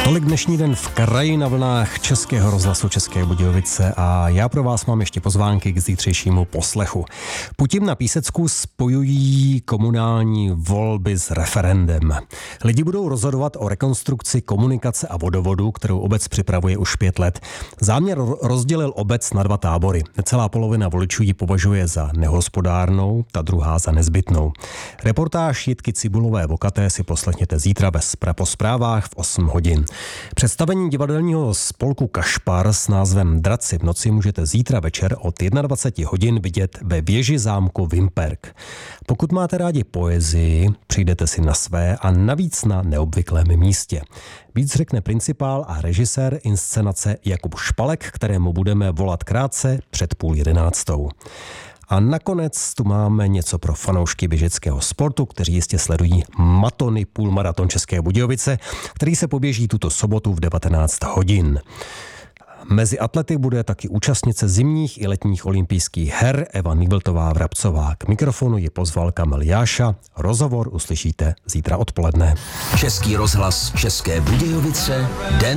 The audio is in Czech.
Tolik dnešní den v kraji na vlnách Českého rozhlasu České Budějovice a já pro vás mám ještě pozvánky k zítřejšímu poslechu. Putím na Písecku spojují komunální volby s referendem. Lidi budou rozhodovat o rekonstrukci komunikace a vodovodu, kterou obec připravuje už 5 let. Záměr rozdělil obec na 2 tábory. Necelá polovina voličů ji považuje za nehospodárnou, ta druhá za nezbytnou. Reportáž Jitky Cibulové-Vokaté si poslechněte zítra po zprávách v 8 hodin. Představení divadelního spolku Kašpar s názvem Draci v noci můžete zítra večer od 21 hodin vidět ve věži zámku Vimperk. Pokud máte rádi poezii, přijdete si na své a navíc na neobvyklém místě. Víc řekne principál a režisér inscenace Jakub Špalek, kterému budeme volat krátce před 10:30. A nakonec tu máme něco pro fanoušky běžeckého sportu, kteří jistě sledují Matony půlmaraton České Budějovice, který se poběží tuto sobotu v 19 hodin. Mezi atlety bude taky účastnice zimních i letních olympijských her Eva Nývltová-Vrabcová. K mikrofonu ji pozval Kamil Jáša. Rozhovor uslyšíte zítra odpoledne. Český rozhlas České Budějovice, den